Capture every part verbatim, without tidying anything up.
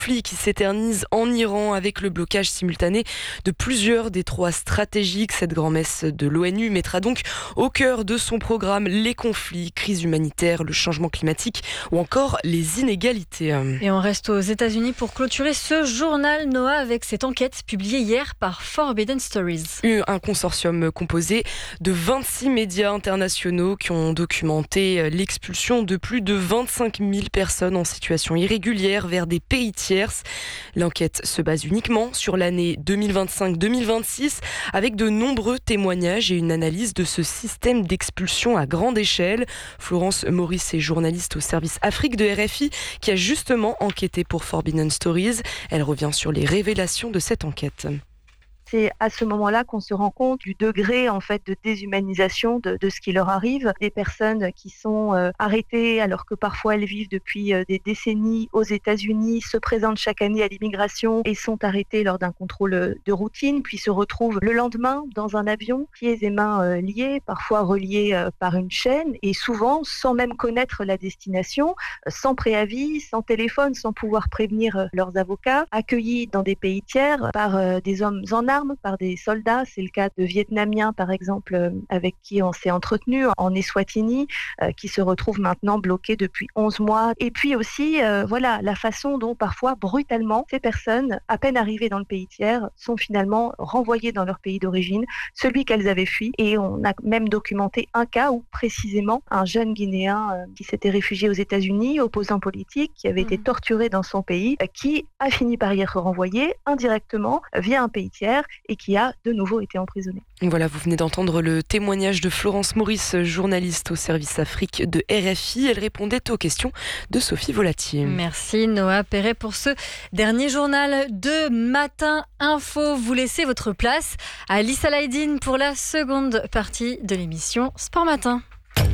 conflit qui s'éternise en Iran avec le blocage simultané de plusieurs détroits stratégiques. Cette grand-messe de l'ONU mettra donc au cœur de son programme les conflits, crise humanitaire, le changement climatique ou encore les inégalités. Et on reste aux États-Unis pour clôturer ce journal, Noah, avec cette enquête publiée hier par Forbidden Stories. Un consortium composé de vingt-six médias internationaux qui ont documenté l'expulsion de plus de vingt-cinq mille personnes en situation irrégulière vers des pays tiers. L'enquête se base uniquement sur l'année deux mille vingt-cinq deux mille vingt-six avec de nombreux témoignages et une analyse de ce système d'expulsion à grande échelle. Florence Maurice est journaliste au service Afrique de R F I qui a justement enquêté pour Forbidden Stories. Elle revient sur les révélations de cette enquête. C'est à ce moment-là qu'on se rend compte du degré en fait de déshumanisation de, de ce qui leur arrive. Des personnes qui sont euh, arrêtées alors que parfois elles vivent depuis euh, des décennies aux États-Unis, se présentent chaque année à l'immigration et sont arrêtées lors d'un contrôle de routine, puis se retrouvent le lendemain dans un avion, pieds et mains euh, liés, parfois reliés euh, par une chaîne et souvent sans même connaître la destination, euh, sans préavis, sans téléphone, sans pouvoir prévenir euh, leurs avocats, accueillis dans des pays tiers par euh, des hommes en armes, par des soldats. C'est le cas de Vietnamiens, par exemple, euh, avec qui on s'est entretenu en Eswatini, euh, qui se retrouvent maintenant bloqués depuis onze mois. Et puis aussi, euh, voilà, la façon dont parfois, brutalement, ces personnes, à peine arrivées dans le pays tiers, sont finalement renvoyées dans leur pays d'origine, celui qu'elles avaient fui. Et on a même documenté un cas où, précisément, un jeune Guinéen euh, qui s'était réfugié aux États-Unis, opposant politique, qui avait mmh. été torturé dans son pays, euh, qui a fini par y être renvoyé indirectement via un pays tiers, et qui a de nouveau été emprisonné. Voilà, vous venez d'entendre le témoignage de Florence Maurice, journaliste au service Afrique de R F I. Elle répondait aux questions de Sophie Volatier. Merci Noah Perret pour ce dernier journal de Matin Info. Vous laissez votre place à Lisa Laïdine pour la seconde partie de l'émission Sport Matin.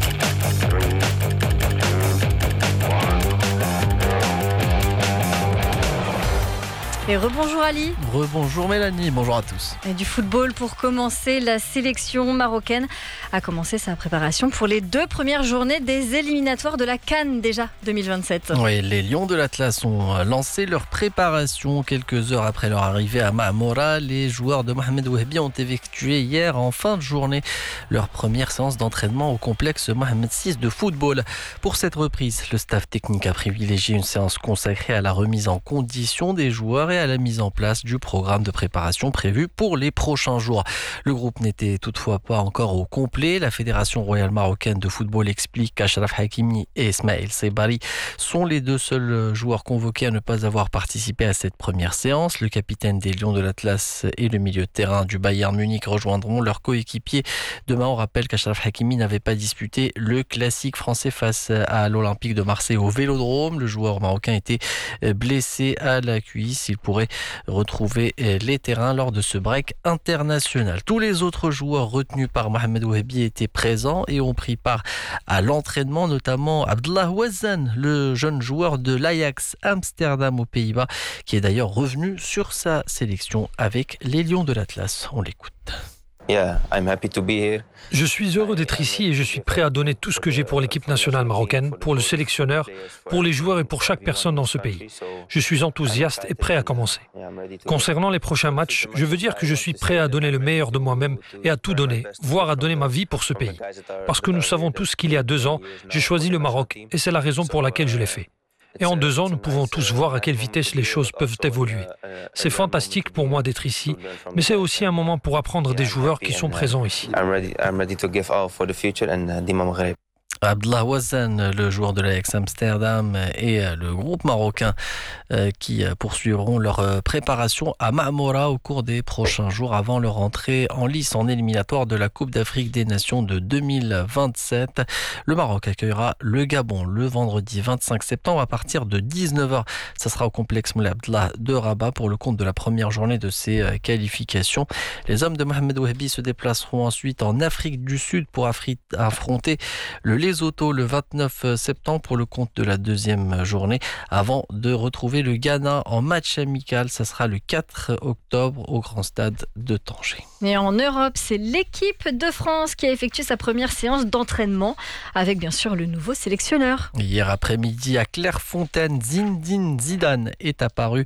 Et rebonjour Ali. Rebonjour Mélanie, bonjour à tous. Et du football pour commencer, la sélection marocaine a commencé sa préparation pour les deux premières journées des éliminatoires de la CAN déjà deux mille vingt-sept. Oui, les Lions de l'Atlas ont lancé leur préparation quelques heures après leur arrivée à Maamora. Les joueurs de Mohamed Wahbi ont effectué hier en fin de journée leur première séance d'entraînement au complexe Mohamed six de football. Pour cette reprise, le staff technique a privilégié une séance consacrée à la remise en condition des joueurs et à la mise en place du programme de préparation prévu pour les prochains jours. Le groupe n'était toutefois pas encore au complet. La Fédération royale marocaine de football explique qu'Achraf Hakimi et Ismaël Sebari sont les deux seuls joueurs convoqués à ne pas avoir participé à cette première séance. Le capitaine des Lions de l'Atlas et le milieu de terrain du Bayern Munich rejoindront leurs coéquipiers demain. On rappelle qu'Achraf Hakimi n'avait pas disputé le classique français face à l'Olympique de Marseille au Vélodrome. Le joueur marocain était blessé à la cuisse. Il pourrait retrouver les terrains lors de ce break international. Tous les autres joueurs retenus par Mohamed Wahbi étaient présents et ont pris part à l'entraînement, notamment Abdallah Ouazzane, le jeune joueur de l'Ajax Amsterdam aux Pays-Bas, qui est d'ailleurs revenu sur sa sélection avec les Lions de l'Atlas. On l'écoute. Yeah, I'm happy to be here. Je suis heureux d'être ici et je suis prêt à donner tout ce que j'ai pour l'équipe nationale marocaine, pour le sélectionneur, pour les joueurs et pour chaque personne dans ce pays. Je suis enthousiaste et prêt à commencer. Concernant les prochains matchs, je veux dire que je suis prêt à donner le meilleur de moi-même et à tout donner, voire à donner ma vie pour ce pays. Parce que nous savons tous qu'il y a deux ans, j'ai choisi le Maroc et c'est la raison pour laquelle je l'ai fait. Et en deux ans, nous pouvons tous voir à quelle vitesse les choses peuvent évoluer. C'est fantastique pour moi d'être ici, mais c'est aussi un moment pour apprendre des joueurs qui sont présents ici. Abdallah Ouazzane, le joueur de l'Ajax Amsterdam, et le groupe marocain qui poursuivront leur préparation à Maamora au cours des prochains jours avant leur entrée en lice en éliminatoire de la Coupe d'Afrique des Nations de deux mille vingt-sept. Le Maroc accueillera le Gabon le vendredi vingt-cinq septembre à partir de dix-neuf heures. Ça sera au complexe Moulay Abdellah de Rabat pour le compte de la première journée de ces qualifications. Les hommes de Mohamed Wahbi se déplaceront ensuite en Afrique du Sud pour affronter le Lesotho le vingt-neuf septembre pour le compte de la deuxième journée avant de retrouver le Ghana en match amical. Ça sera le quatre octobre au Grand Stade de Tanger. Et en Europe, c'est l'équipe de France qui a effectué sa première séance d'entraînement avec bien sûr le nouveau sélectionneur. Hier après-midi à Clairefontaine, Zinedine Zidane est apparu